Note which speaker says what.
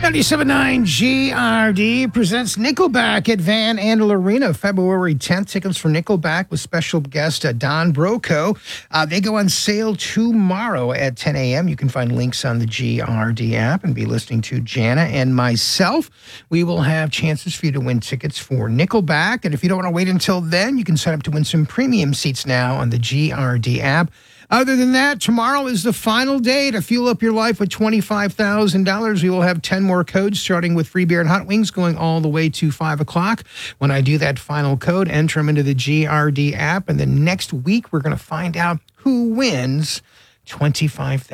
Speaker 1: 97.9 GRD presents Nickelback at Van Andel Arena, February 10th. Tickets for Nickelback with special guest Don Broco. They go on sale tomorrow at 10 a.m. You can find links on the GRD app and be listening to Jana and myself. We will have chances for you to win tickets for Nickelback. And if you don't want to wait until then, you can sign up to win some premium seats now on the GRD app. Other than that, tomorrow is the final day to fuel up your life with $25,000. We will have 10 more codes, starting with free beer and hot wings, going all the way to 5 o'clock. When I do that final code, enter them into the GRD app, and then next week we're going to find out who wins $25,000.